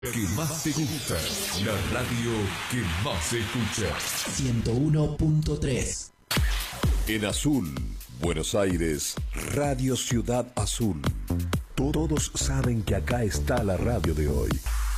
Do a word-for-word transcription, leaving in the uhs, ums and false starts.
Que más te gusta, la radio que más se escucha. ciento uno punto tres. En Azul, Buenos Aires, Radio Ciudad Azul. Todos saben que acá está la radio de hoy.